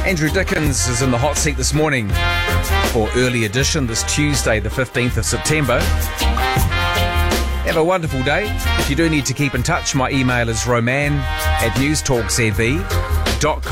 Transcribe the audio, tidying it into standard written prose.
Andrew Dickens is in the hot seat this morning for Early Edition this Tuesday, the 15th of September. Have a wonderful day. If you do need to keep in touch, my email is roman@newstalkzv.com.